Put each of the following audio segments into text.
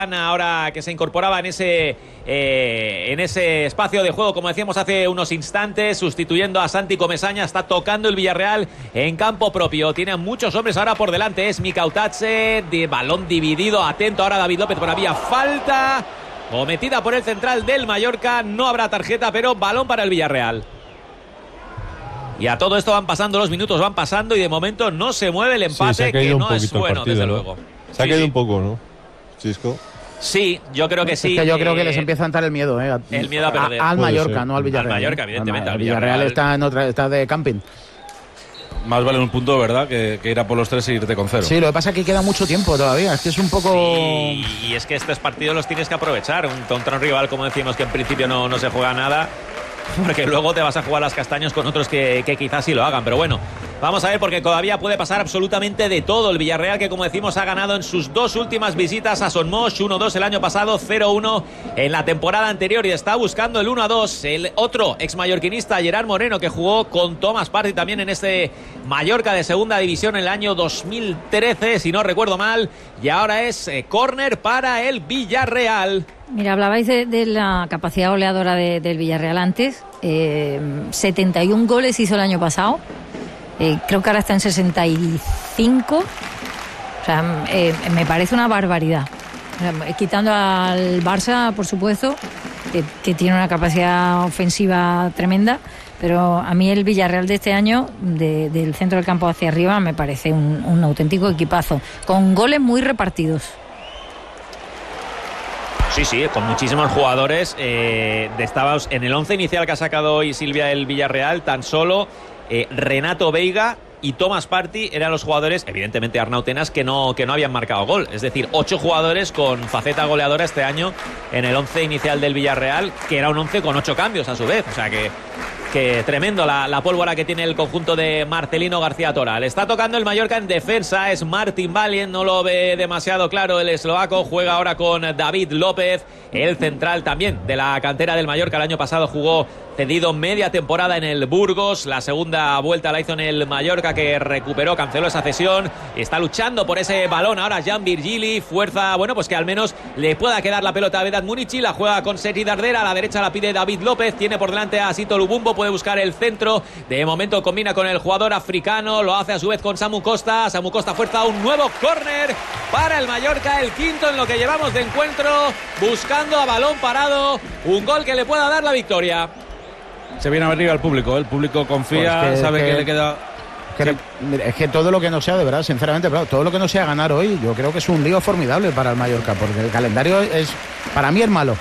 ahora que se incorporaba en ese espacio de juego, como decíamos hace unos instantes, sustituyendo a Santi Comesaña. Está tocando el Villarreal en campo propio. Tiene muchos hombres ahora por delante. Es Mikautadze, de balón dividido. Atento ahora David López, pero había falta cometida por el central del Mallorca. No habrá tarjeta, pero balón para el Villarreal. Y a todo esto van pasando los minutos, van pasando y de momento no se mueve el empate, que no es bueno, desde luego. Se ha caído un poco, ¿no, Chisco? Sí, yo creo que sí. Es que yo creo que les empieza a entrar el miedo, el miedo a perder. Al Mallorca, no al Villarreal. Al Mallorca, evidentemente. Al Villarreal está de camping. Más vale un punto, ¿verdad?, que ir a por los 3 e irte con 0. Sí, lo que pasa es que queda mucho tiempo todavía. Es que es un poco... Sí, y es que estos partidos los tienes que aprovechar. Contra un rival, como decimos, que en principio no se juega nada, porque luego te vas a jugar las castañas con otros que quizás sí lo hagan. Pero bueno, vamos a ver, porque todavía puede pasar absolutamente de todo. El Villarreal, que como decimos ha ganado en sus 2 últimas visitas a Son Moix, 1-2 el año pasado, 0-1 en la temporada anterior, y está buscando el 1-2 el otro exmallorquinista, Gerard Moreno, que jugó con Thomas Partey también en este Mallorca de segunda división en el año 2013, si no recuerdo mal, y ahora es córner para el Villarreal. Mira, hablabais de la capacidad goleadora del Villarreal antes. 71 goles hizo el año pasado. Creo que ahora está en 65. O sea, me parece una barbaridad. Quitando al Barça, por supuesto, que tiene una capacidad ofensiva tremenda. Pero a mí el Villarreal de este año, del centro del campo hacia arriba, me parece un auténtico equipazo. Con goles muy repartidos. Sí, con muchísimos jugadores destacados. En el 11 inicial que ha sacado hoy Silvia el Villarreal, tan solo Renato Veiga y Thomas Partey eran los jugadores, evidentemente Arnau Tenas, que no habían marcado gol. Es decir, 8 jugadores con faceta goleadora este año en el 11 inicial del Villarreal, que era un 11 con 8 cambios a su vez. O sea que tremendo la pólvora que tiene el conjunto de Marcelino García Toral. Está tocando el Mallorca en defensa, es Martin Valien, no lo ve demasiado claro el eslovaco. Juega ahora con David López, el central también de la cantera del Mallorca. El año pasado jugó cedido media temporada en el Burgos. La segunda vuelta la hizo en el Mallorca, que recuperó, canceló esa cesión. Está luchando por ese balón ahora Jan Virgili. Fuerza, bueno, pues que al menos le pueda quedar la pelota a Vedat Munichi. La juega con Sergi Dardera. A la derecha la pide David López. Tiene por delante a Sito Lubumbo. Puede buscar el centro. De momento combina con el jugador africano. Lo hace a su vez con Samu Costa. Samu Costa fuerza un nuevo córner para el Mallorca. El quinto en lo que llevamos de encuentro. Buscando a balón parado un gol que le pueda dar la victoria. Se viene arriba el público. El público confía, pues sabe que le queda... Es que todo lo que no sea, de verdad, sinceramente, todo lo que no sea ganar hoy, yo creo que es un lío formidable para el Mallorca, porque el calendario para mí es malo.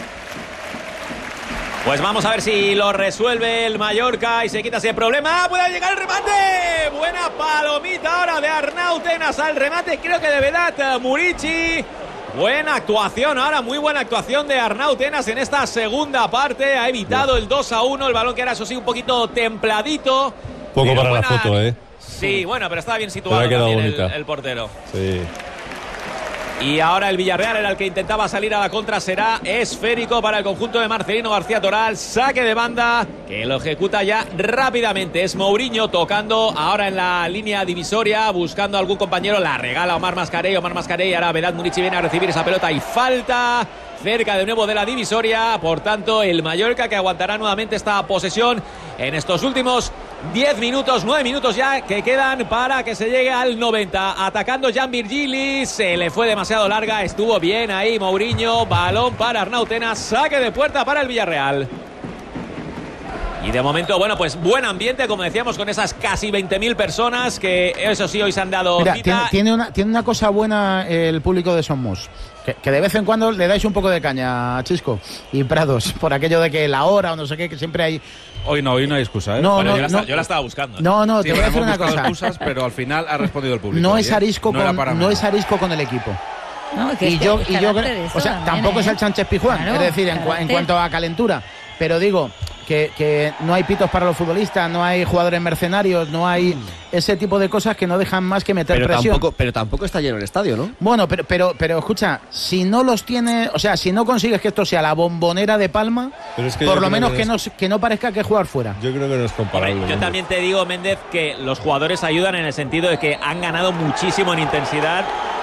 Pues vamos a ver si lo resuelve el Mallorca y se quita ese problema. ¡Puede llegar el remate! Buena palomita ahora de Arnau Tenas al remate, creo que de Vedat Munichi. Buena actuación ahora, muy buena actuación de Arnau Tenas en esta segunda parte. Ha evitado el 2-1, el balón que era, eso sí, un poquito templadito. Poco para la foto, Sí, bueno, pero estaba bien situado también el portero. Sí. Y ahora el Villarreal era el que intentaba salir a la contra. Será esférico para el conjunto de Marcelino García Toral. Saque de banda que lo ejecuta ya rápidamente. Es Mourinho tocando ahora en la línea divisoria, buscando a algún compañero. La regala Omar Mascarell. Ahora Vedat Munichi viene a recibir esa pelota y falta cerca de nuevo de la divisoria. Por tanto, el Mallorca, que aguantará nuevamente esta posesión en estos últimos 10 minutos, 9 minutos ya que quedan para que se llegue al 90. Atacando Jan Virgili, se le fue demasiado larga, estuvo bien ahí Mourinho. Balón para Arnau Tenas, saque de puerta para el Villarreal. Y de momento, bueno, pues buen ambiente, como decíamos, con esas casi 20.000 personas que, eso sí, hoy se han dado cita. Tiene una cosa buena el público de Son Moix, que de vez en cuando le dais un poco de caña, Chisco y Prados, por aquello de que la hora o no sé qué, que siempre hay... Hoy no hay excusa, ¿eh? Bueno, yo la estaba buscando. No, sí, te voy a decir una cosa. Excusas, pero al final ha respondido el público. No es arisco con el equipo. No, que yo o sea, tampoco es el Sánchez Pizjuán, claro, es decir, en cuanto a calentura, pero digo que no hay pitos para los futbolistas, no hay jugadores mercenarios, no hay ese tipo de cosas que no dejan más que meter presión. Pero tampoco está lleno el estadio, ¿no? Bueno, pero escucha, si no los tiene, o sea, si no consigues que esto sea la Bombonera de Palma, por lo menos que no parezca que jugar fuera. Yo creo que no es comparable. Hombre, yo también te digo, Méndez, que los jugadores ayudan en el sentido de que han ganado muchísimo en intensidad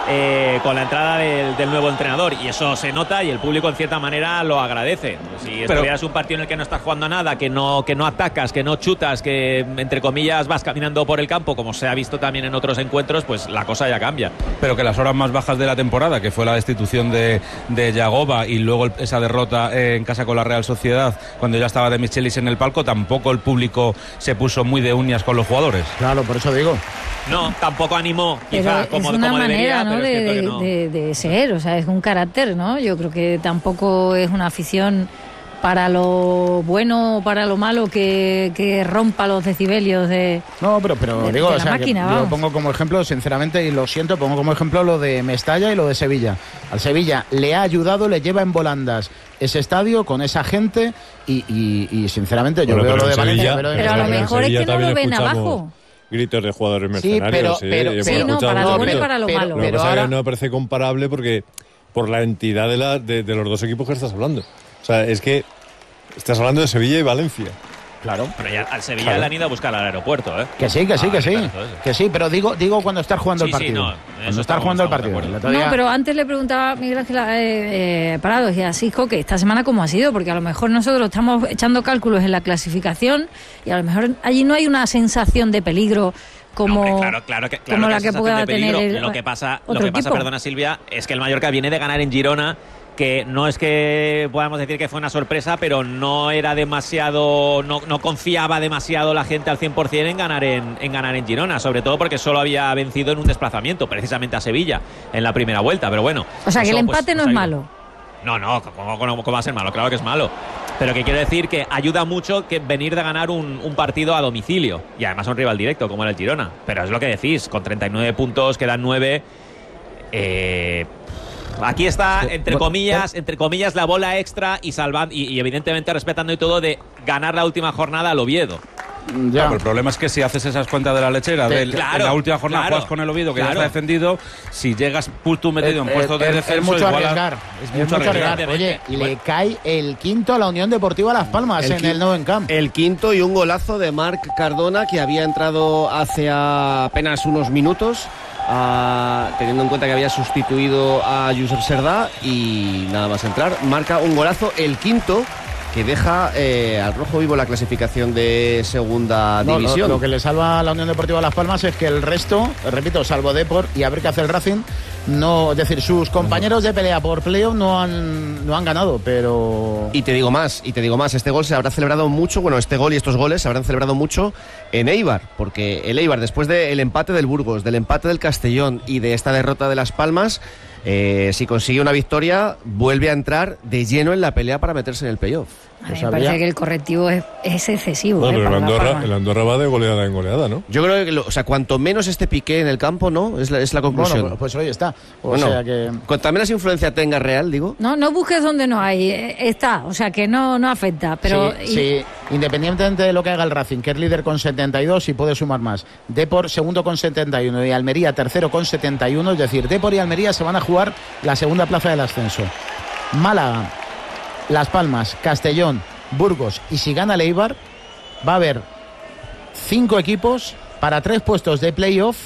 con la entrada del nuevo entrenador, y eso se nota y el público en cierta manera lo agradece. Si estuvieras un partido en el que no estás jugando a nada, que no atacas, que no chutas, que entre comillas vas caminando por el campo, como se ha visto también en otros encuentros, pues la cosa ya cambia. Pero que las horas más bajas de la temporada, que fue la destitución de Yagoba y luego esa derrota en casa con la Real Sociedad, cuando ya estaba De Michelis en el palco, tampoco el público se puso muy de uñas con los jugadores. Claro, por eso digo. No, tampoco animó, quizá, pero es una manera, ¿no? de ser, o sea, es un carácter, ¿no? Yo creo que tampoco es una afición para lo bueno o para lo malo que rompa los decibelios de no, pero digo, de la máquina, yo pongo como ejemplo, sinceramente, y lo siento, pongo como ejemplo lo de Mestalla y lo de Sevilla. Al Sevilla le ha ayudado, le lleva en volandas ese estadio con esa gente y sinceramente yo veo lo de Valencia. Pero a lo mejor es que no lo ven abajo. Gritos de jugadores mercenarios. Sí, no, para lo bueno y para lo malo. Lo que pasa es que no me parece comparable porque por la entidad de los dos equipos que estás hablando. O sea, es que estás hablando de Sevilla y Valencia. Claro. Pero ya al Sevilla le han ido a buscar al aeropuerto, ¿eh? Que sí. Que sí, pero digo cuando estás jugando el partido. Cuando estás jugando el partido. No, pero antes le preguntaba a Miguel Ángel Parados y a Sisco que esta semana cómo ha sido, porque a lo mejor nosotros estamos echando cálculos en la clasificación y a lo mejor allí no hay una sensación de peligro como, hombre, claro como la que pueda tener lo que pasa, equipo. Perdona Silvia, es que el Mallorca viene de ganar en Girona, que no es que podamos decir que fue una sorpresa, pero no era demasiado, no confiaba demasiado la gente al 100% en ganar en Girona, sobre todo porque solo había vencido en un desplazamiento, precisamente a Sevilla, en la primera vuelta, pero bueno. O sea, que el empate no es malo. No, ¿cómo va a ser malo? Claro que es malo. Pero que quiero decir que ayuda mucho que venir de ganar un partido a domicilio, y además a un rival directo como era el Girona. Pero es lo que decís, con 39 puntos quedan 9. Aquí está, entre comillas, la bola extra y salvando y evidentemente respetando y todo de ganar la última jornada al Oviedo. Ya. Pero el problema es que si haces esas cuentas de la lechera, en la última jornada juegas con el Oviedo, que ya está defendido, si llegas tú metido en puestos de descenso, es mucho arriesgar. Es mucho arriesgar. Oye, y le cae el quinto a la Unión Deportiva Las Palmas en el Nou Camp. El quinto y un golazo de Marc Cardona, que había entrado hace apenas unos minutos, teniendo en cuenta que había sustituido a Josep Serdá, y nada más entrar, marca un golazo, el quinto, que deja al rojo vivo la clasificación de segunda división. Lo que le salva a la Unión Deportiva Las Palmas es que el resto, repito, salvo Depor y a ver qué hace el Racing, no, es decir, sus compañeros de pelea por playoff no han ganado, pero... Y te digo más, este gol se habrá celebrado mucho, este gol y estos goles se habrán celebrado mucho en Eibar, porque el Eibar, después del empate del Burgos, del empate del Castellón y de esta derrota de Las Palmas, si consigue una victoria, vuelve a entrar de lleno en la pelea para meterse en el playoff. A mí me parece que el correctivo es excesivo. No, pero el Andorra va de goleada en goleada, ¿no? Yo creo que, cuanto menos esté Piqué en el campo, ¿no? Es la conclusión. Bueno, pues hoy está. O sea que... Cuanta menos influencia tenga Real, digo. No busques donde no hay. Está, o sea que no afecta. Pero sí, independientemente de lo que haga el Racing, que es líder con 72 y puede sumar más. Depor segundo con 71 y Almería tercero con 71. Es decir, Depor y Almería se van a jugar la segunda plaza del ascenso. Málaga, Las Palmas, Castellón, Burgos, y si gana el Eibar, va a haber 5 equipos para 3 puestos de playoff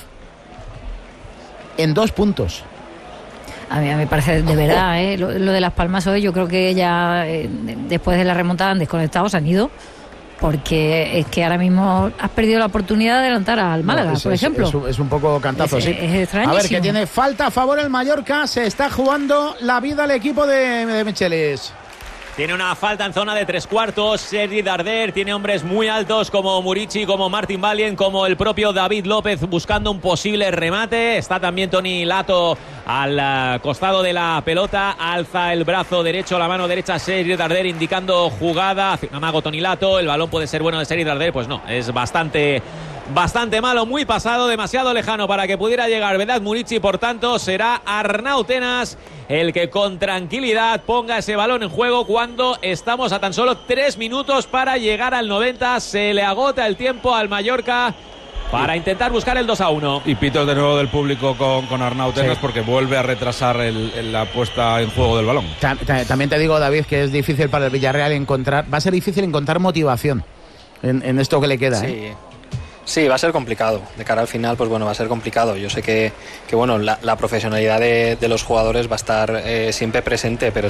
en 2 puntos. A mí me parece, de verdad, lo de Las Palmas hoy, yo creo que ya después de la remontada han desconectado, se han ido, porque es que ahora mismo has perdido la oportunidad de adelantar al Málaga, por ejemplo. Es un poco cantazo, sí. Es extrañísimo. A ver, que tiene falta a favor el Mallorca, se está jugando la vida el equipo de Michelis. Tiene una falta en zona de 3/4. Sergi Darder tiene hombres muy altos como Murici, como Martin Valien, como el propio David López buscando un posible remate. Está también Toni Lato al costado de la pelota. Alza el brazo derecho, la mano derecha Sergi Darder indicando jugada. Hace un amago Toni Lato. El balón puede ser bueno de Sergi Darder. Pues no, es bastante malo, muy pasado, demasiado lejano para que pudiera llegar Vedat Murici. Por tanto, será Arnau Tenas el que con tranquilidad ponga ese balón en juego cuando estamos a tan solo 3 minutos para llegar al 90. Se le agota el tiempo al Mallorca para intentar buscar el 2-1. Y pitos de nuevo del público con Arnau Tenas, porque vuelve a retrasar la puesta en juego del balón. También te digo, David, que es difícil para el Villarreal va a ser difícil encontrar motivación en esto que le queda. Sí. Sí, va a ser complicado. De cara al final, pues bueno, va a ser complicado. Yo sé que bueno, la profesionalidad de los jugadores va a estar siempre presente, pero